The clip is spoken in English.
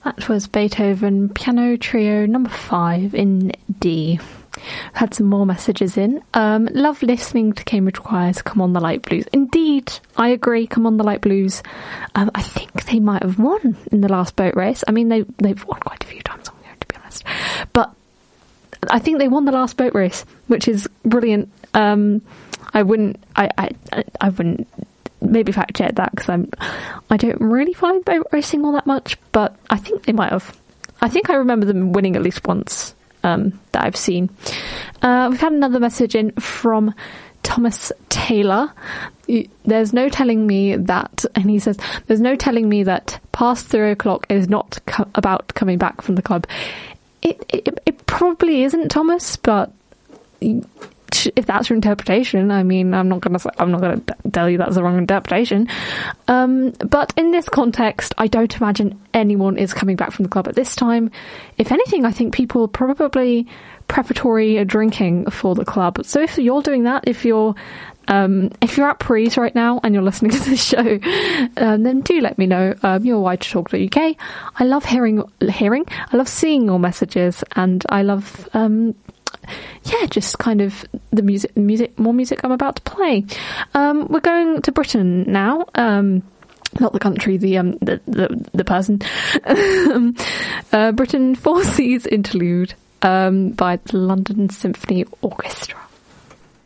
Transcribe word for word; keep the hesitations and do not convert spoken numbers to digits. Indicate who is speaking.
Speaker 1: That was Beethoven Piano Trio number five in D. Had some more messages in. Um, love listening to Cambridge Choir's Come On the Light Blues. Indeed, I agree, Come On the Light Blues. Um, I think they might have won in the last boat race. I mean, they, they've won quite a few times, I'm going to be honest. But I think they won the last boat race, which is brilliant. Um, I wouldn't, I, I, I wouldn't maybe fact check that because I'm, I don't really follow boat racing all that much, but I think they might have. I think I remember them winning at least once. Um, that I've seen. Uh, we've had another message in from Thomas Taylor. There's no telling me that, and he says, there's no telling me that past three o'clock is not co- about coming back from the club. It, it, it probably isn't, Thomas, but if that's your interpretation, I mean, I'm not going to, I'm not going to tell you that's the wrong interpretation. Um, but in this context, I don't imagine anyone is coming back from the club at this time. If anything, I think people are probably preparatory drinking for the club. So if you're doing that, if you're, um, if you're at Paris right now and you're listening to this show, um, then do let me know. Um, you're wide to talk dot U K. I love hearing, hearing, I love seeing your messages, and I love, um, yeah, just kind of the music, music, more music I'm about to play. Um, we're going to Britain now. Um, not the country, the um, the the, the person. uh, Britain Four Seas Interlude um, by the London Symphony Orchestra.